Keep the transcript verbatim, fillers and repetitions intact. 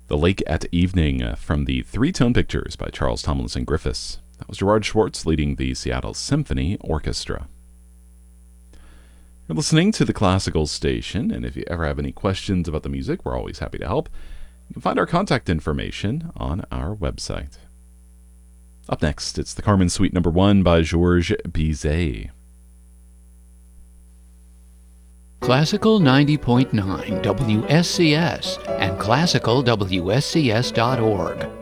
The Lake at Evening uh, from the Three-Tone Pictures by Charles Tomlinson Griffiths. That was Gerard Schwartz leading the Seattle Symphony Orchestra. You're listening to the Classical Station, and if you ever have any questions about the music, we're always happy to help. You can find our contact information on our website. Up next, it's the Carmen Suite Number One by Georges Bizet. Classical ninety point nine W S C S and classical W S C S dot org.